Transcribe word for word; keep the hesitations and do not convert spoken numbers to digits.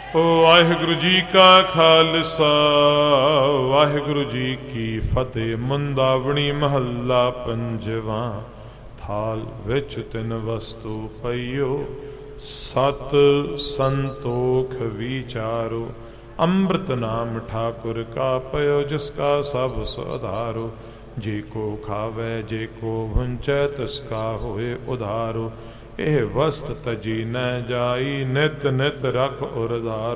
ਵਾਹਿਗੁਰੂ ਜੀ ਕਾ ਖਾਲਸਾ ਵਾਹਿਗੁਰੂ ਜੀ ਕੀ ਫਤਿਹ। ਮੰਦਾਵਣੀ ਮਹੱਲਾ ਪੰਜਵਾਂ। ਥਾਲ ਵਿੱਚ ਤਿੰਨ ਵਸਤੂ ਪਈਓ, ਸਤ ਸੰਤੋਖ ਵਿਚਾਰੋ। ਅੰਮ੍ਰਿਤ ਨਾਮ ਠਾਕੁਰ ਕਾ ਪਇਓ, ਜਿਸ ਕਾ ਸਭ ਸੁਧਾਰੋ। ਜੇ ਕੋ ਖਾਵੈ ਜੇ ਕੋ ਭੁੰਚੈ, ਤਿਸ ਕਾ ਹੋਏ ਉਧਾਰੋ। ਇਹ ਵਸਤ ਤਜੀ ਨ ਜਾਈ, ਨਿਤ ਨਿਤ ਰਖ ਉਰਧਾਰ।